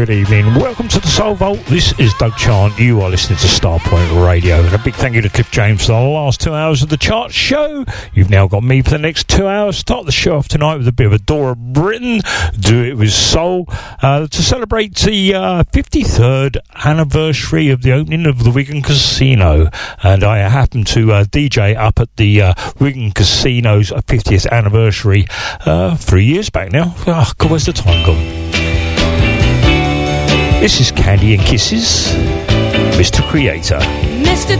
good evening. Welcome to the Soul Vault. This is Doug Chant. You are listening to Starpoint Radio. And a big thank you to Cliff James for the last 2 hours of the chart show. You've now got me for the next 2 hours. Start the show off tonight with a bit of Adora Britain. Do It With Soul. To celebrate the 53rd anniversary of the opening of the Wigan Casino. And I happened to DJ up at the Wigan Casino's 50th anniversary 3 years back now. Oh, God, where's the time gone? This is Candy and Kisses, Mr. Creator. Mr.